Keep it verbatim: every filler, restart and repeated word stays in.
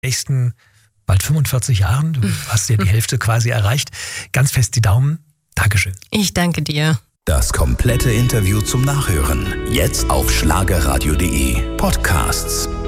nächsten bald fünfundvierzig Jahren, du hast ja die Hälfte quasi erreicht, ganz fest die Daumen. Dankeschön. Ich danke dir. Das komplette Interview zum Nachhören jetzt auf schlagerradio punkt de Podcasts.